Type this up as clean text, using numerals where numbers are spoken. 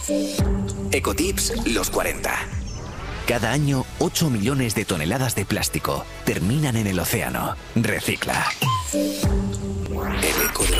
Ecotips los 40. Cada año, 8 millones de toneladas de plástico terminan en el océano. Recicla. El eco de